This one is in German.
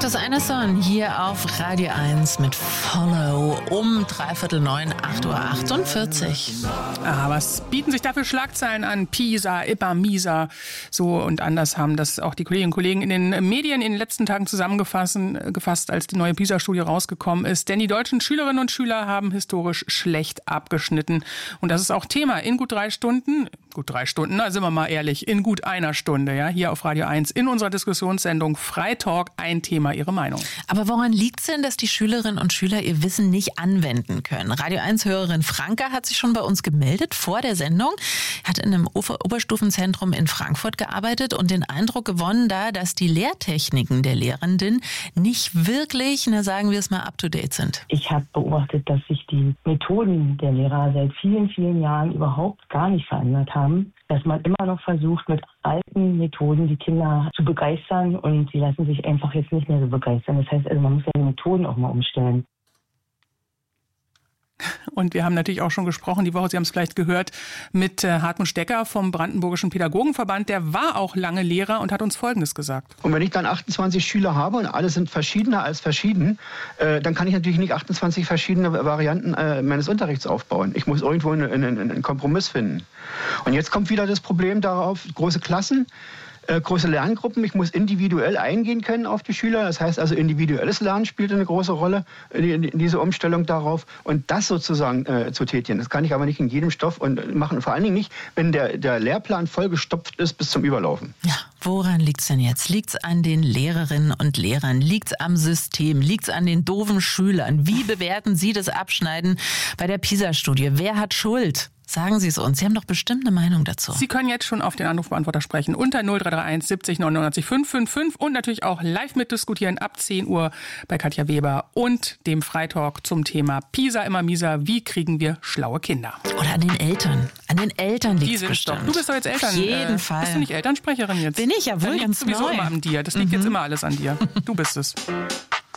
Gottes Einason hier auf Radio 1 mit Follow um 8:45 8:48 Uhr. Was bieten sich dafür Schlagzeilen an? Pisa, immer mieser. So und anders haben das auch die Kolleginnen und Kollegen in den Medien in den letzten Tagen zusammengefasst, als die neue Pisa-Studie rausgekommen ist. Denn die deutschen Schülerinnen und Schüler haben historisch schlecht abgeschnitten. Und das ist auch Thema in gut 3 Stunden. Gut 3 Stunden, na, sind wir mal ehrlich, in gut einer Stunde, ja, hier auf Radio 1 in unserer Diskussionssendung Freitalk, ein Thema, Ihre Meinung. Aber woran liegt es denn, dass die Schülerinnen und Schüler ihr Wissen nicht anwenden können? Radio 1-Hörerin Franka hat sich schon bei uns gemeldet vor der Sendung, hat in einem Oberstufenzentrum in Frankfurt gearbeitet und den Eindruck gewonnen da, dass die Lehrtechniken der Lehrenden nicht wirklich, sagen wir es mal, up-to-date sind. Ich habe beobachtet, dass sich die Methoden der Lehrer seit vielen, vielen Jahren überhaupt gar nicht verändert haben. Dass man immer noch versucht, mit alten Methoden die Kinder zu begeistern und sie lassen sich einfach jetzt nicht mehr so begeistern. Das heißt, man muss ja die Methoden auch mal umstellen. Und wir haben natürlich auch schon gesprochen, die Woche, Sie haben es vielleicht gehört, mit Hartmut Stecker vom Brandenburgischen Pädagogenverband. Der war auch lange Lehrer und hat uns Folgendes gesagt. Und wenn ich dann 28 Schüler habe und alle sind verschiedener als verschieden, dann kann ich natürlich nicht 28 verschiedene Varianten meines Unterrichts aufbauen. Ich muss irgendwo einen Kompromiss finden. Und jetzt kommt wieder das Problem darauf, große Klassen, große Lerngruppen. Ich muss individuell eingehen können auf die Schüler. Das heißt also, individuelles Lernen spielt eine große Rolle in diese Umstellung darauf. Und das sozusagen zu tätigen, das kann ich aber nicht in jedem Stoff und machen. Vor allen Dingen nicht, wenn der Lehrplan vollgestopft ist bis zum Überlaufen. Ja, woran liegt's denn jetzt? Liegt's an den Lehrerinnen und Lehrern? Liegt's am System? Liegt's an den doofen Schülern? Wie bewerten Sie das Abschneiden bei der PISA-Studie? Wer hat Schuld? Sagen Sie es uns. Sie haben doch bestimmt eine Meinung dazu. Sie können jetzt schon auf den Anrufbeantworter sprechen unter 0331 70 99 555 und natürlich auch live mitdiskutieren ab 10 Uhr bei Katja Weber und dem Freitalk zum Thema Pisa immer mieser. Wie kriegen wir schlaue Kinder? Oder an den Eltern. An den Eltern liegt es bestimmt. Doch. Du bist doch jetzt Eltern. Auf jeden Fall. Bist du nicht Elternsprecherin jetzt? Bin ich ja wohl, ganz neu. Das liegt sowieso immer an dir. Das liegt jetzt immer alles an dir. Du bist es.